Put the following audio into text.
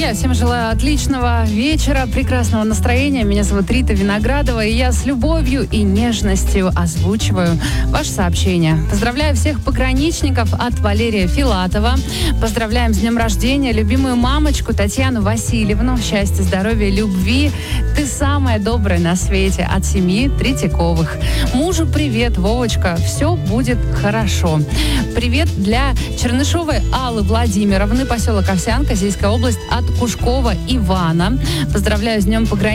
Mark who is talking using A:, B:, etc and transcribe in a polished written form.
A: Друзья, всем желаю отличного вечера, прекрасного настроения. Меня зовут Рита Виноградова, и я с любовью и нежностью озвучиваю ваше сообщение. Поздравляю всех пограничников от Валерия Филатова. Поздравляем с днем рождения любимую мамочку Татьяну Васильевну. Счастья, здоровья, любви. Ты самая добрая на свете от семьи Третьяковых. Мужу привет, Вовочка. Все будет хорошо. Привет для Чернышовой Аллы Владимировны, поселок Овсянка, Зейская область, от Кушкова Ивана. Поздравляю с днем пограничника